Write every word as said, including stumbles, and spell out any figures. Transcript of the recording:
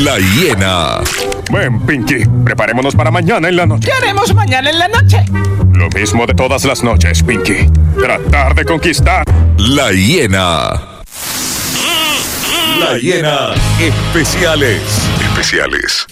La Hiena. Ven, Pinky, preparémonos para mañana en la noche. ¿Qué haremos mañana en la noche? Lo mismo de todas las noches, Pinky. Tratar de conquistar. La Hiena. La Hiena. Especiales. Especiales.